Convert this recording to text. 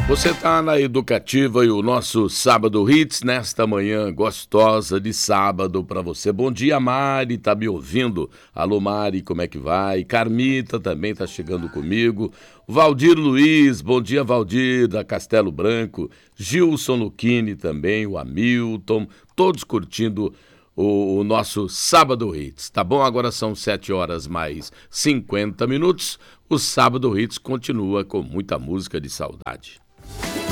Você está na Educativa e o nosso Sábado Hits nesta manhã gostosa de sábado para você. Bom dia, Mari, tá me ouvindo? Alô, Mari, como é que vai? Carmita também tá chegando comigo. Valdir Luiz, bom dia, Valdir, da Castelo Branco. Gilson Luquini também, o Hamilton, todos curtindo o nosso Sábado Hits, tá bom? Agora são 7 horas mais 50 minutos. O Sábado Hits continua com muita música de saudade.